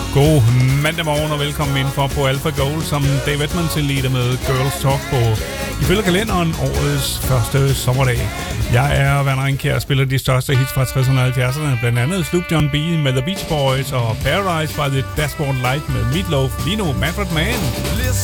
God mandag morgen og velkommen indenfor på Alpha Gold, som Dave Edmonds indleder med Girls Talk på ifølge kalenderen årets første sommerdag. Jeg er Werner Ringkjær og spiller de største hits fra 60'erne og 70'erne, blandt andet Sloop John B. med The Beach Boys og Paradise by the Dashboard Light med Meatloaf, Lino, Manfred Mann.